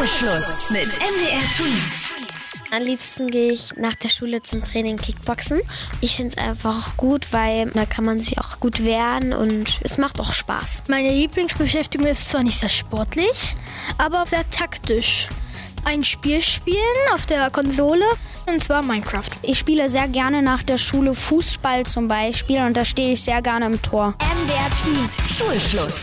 Schulschluss mit MDR Tweens. Am liebsten gehe ich nach der Schule zum Training Kickboxen. Ich finde es einfach gut, weil da kann man sich auch gut wehren und es macht auch Spaß. Meine Lieblingsbeschäftigung ist zwar nicht sehr sportlich, aber sehr taktisch. Ein Spiel spielen auf der Konsole, und zwar Minecraft. Ich spiele sehr gerne nach der Schule Fußball zum Beispiel und da stehe ich sehr gerne im Tor. MDR Tweens Schulschluss.